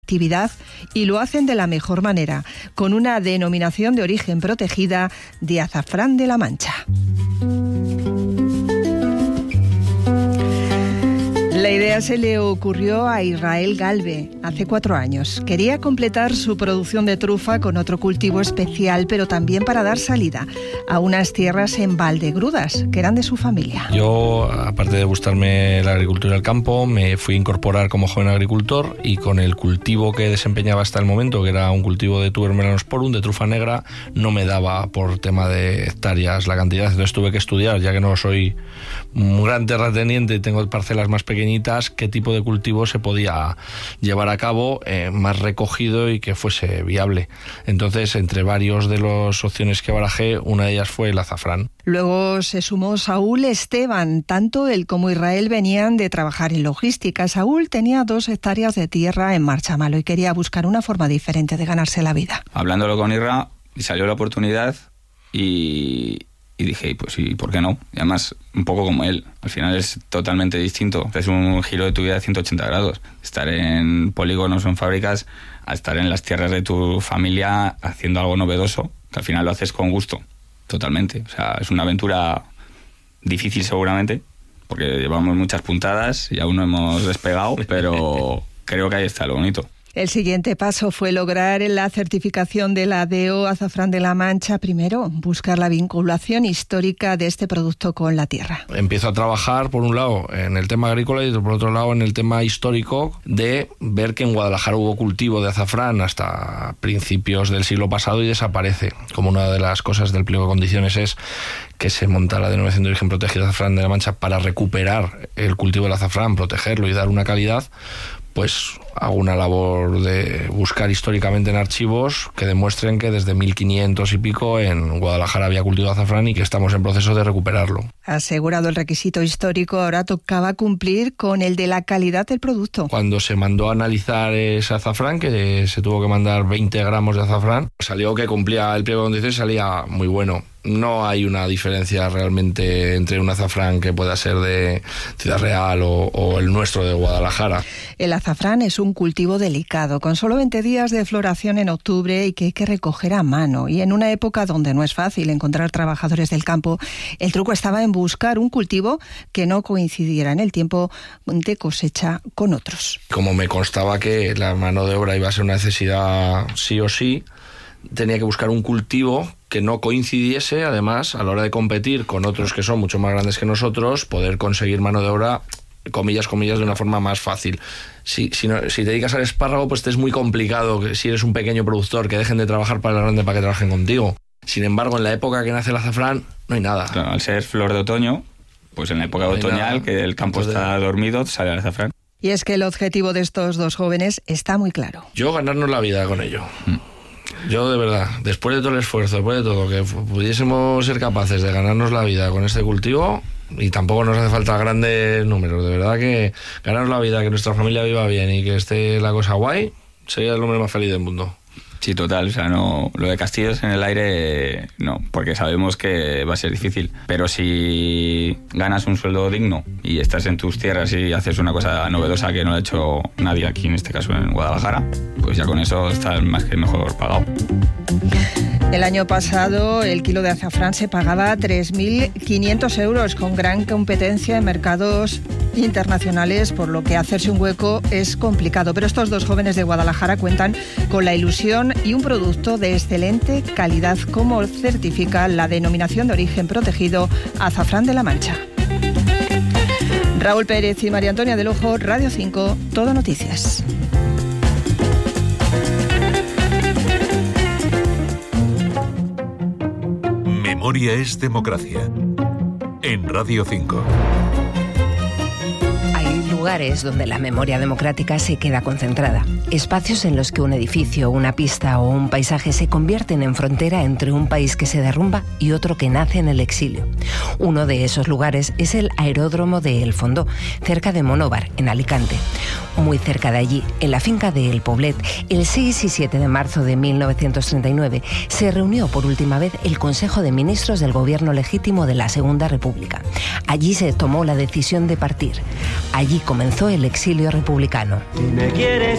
actividad y lo hacen de la mejor manera, con una denominación de origen protegida de azafrán de la Mancha. La idea se le ocurrió a Israel Galve hace 4 años. Quería completar su producción de trufa con otro cultivo especial, pero también para dar salida a unas tierras en Valdegrudas, que eran de su familia. Yo, aparte de gustarme la agricultura y el campo, me fui a incorporar como joven agricultor y con el cultivo que desempeñaba hasta el momento, que era un cultivo de Tuber melanosporum, de trufa negra, no me daba por tema de hectáreas la cantidad. Entonces tuve que estudiar, ya que no soy un gran terrateniente y tengo parcelas más pequeñitas, qué tipo de cultivo se podía llevar a cabo más recogido y que fuese viable. Entonces, entre varios de las opciones que barajé, una de ellas fue el azafrán. Luego se sumó Saúl Esteban. Tanto él como Israel venían de trabajar en logística. Saúl tenía 2 hectáreas de tierra en Marchamalo y quería buscar una forma diferente de ganarse la vida. Hablándolo con Isra, salió la oportunidad y dije, pues sí, ¿por qué no? Y además, un poco como él, al final es totalmente distinto. Es un giro de tu vida de 180 grados. Estar en polígonos o en fábricas a estar en las tierras de tu familia haciendo algo novedoso, que al final lo haces con gusto, totalmente. O sea, es una aventura difícil seguramente, porque llevamos muchas puntadas y aún no hemos despegado, pero creo que ahí está lo bonito. El siguiente paso fue lograr la certificación de la DO Azafrán de la Mancha. Primero, buscar la vinculación histórica de este producto con la tierra. Empiezo a trabajar, por un lado, en el tema agrícola y por otro lado en el tema histórico, de ver que en Guadalajara hubo cultivo de azafrán hasta principios del siglo pasado y desaparece. Como una de las cosas del pliego de condiciones es que se monta la denominación de origen protegida de azafrán de la Mancha para recuperar el cultivo del azafrán, protegerlo y dar una calidad. Pues hago una labor de buscar históricamente en archivos que demuestren que desde 1500 y pico en Guadalajara había cultivo de azafrán y que estamos en proceso de recuperarlo. Asegurado el requisito histórico, ahora tocaba cumplir con el de la calidad del producto. Cuando se mandó a analizar ese azafrán, que se tuvo que mandar 20 gramos de azafrán, salió que cumplía el pliego de condiciones y salía muy bueno. No hay una diferencia realmente entre un azafrán que pueda ser de Ciudad Real o el nuestro de Guadalajara. El azafrán es un cultivo delicado, con solo 20 días de floración en octubre y que hay que recoger a mano. Y en una época donde no es fácil encontrar trabajadores del campo, el truco estaba en buscar un cultivo que no coincidiera en el tiempo de cosecha con otros. Como me constaba que la mano de obra iba a ser una necesidad sí o sí, tenía que buscar un cultivo que no coincidiese, además, a la hora de competir con otros que son mucho más grandes que nosotros, poder conseguir mano de obra, comillas, de una forma más fácil. Si te dedicas al espárrago, pues te es muy complicado, que si eres un pequeño productor, que dejen de trabajar para el grande para que trabajen contigo. Sin embargo, en la época que nace el azafrán, no hay nada. Claro, al ser flor de otoño, pues en la época otoñal, que el campo está dormido, sale el azafrán. Y es que el objetivo de estos 2 jóvenes está muy claro. Yo ganarnos la vida con ello. Yo, de verdad, después de todo el esfuerzo, después de todo, que pudiésemos ser capaces de ganarnos la vida con este cultivo, y tampoco nos hace falta grandes números, de verdad que ganarnos la vida, que nuestra familia viva bien y que esté la cosa guay, sería el hombre más feliz del mundo. Sí, total, o sea, no, lo de castillos en el aire no, porque sabemos que va a ser difícil, pero si ganas un sueldo digno y estás en tus tierras y haces una cosa novedosa que no ha hecho nadie aquí, en este caso en Guadalajara, pues ya con eso estás más que mejor pagado. El año pasado el kilo de azafrán se pagaba 3.500 euros, con gran competencia en mercados internacionales, por lo que hacerse un hueco es complicado. Pero estos 2 jóvenes de Guadalajara cuentan con la ilusión y un producto de excelente calidad, como certifica la denominación de origen protegido Azafrán de la Mancha. Raúl Pérez y María Antonia del Ojo, Radio 5, Todo Noticias. Memoria es democracia. En Radio 5. Hay lugares donde la memoria democrática se queda concentrada. Espacios en los que un edificio, una pista o un paisaje se convierten en frontera entre un país que se derrumba y otro que nace en el exilio. Uno de esos lugares es el aeródromo de El Fondó, cerca de Monóvar, en Alicante. Muy cerca de allí, en la finca de El Poblet, el 6 y 7 de marzo de 1939, se reunió por última vez el Consejo de Ministros del Gobierno Legítimo de la Segunda República. Allí se tomó la decisión de partir. Allí comenzó el exilio republicano. Si me quieres